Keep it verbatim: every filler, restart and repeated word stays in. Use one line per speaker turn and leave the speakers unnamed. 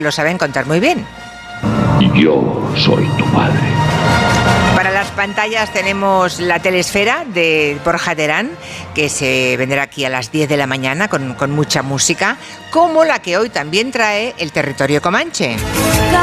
lo saben contar muy bien.
Yo soy tu padre.
Para las pantallas tenemos la telesfera de Borja Terán, que se vendrá aquí a las diez de la mañana con, con mucha música, como la que hoy también trae el Territorio Comanche.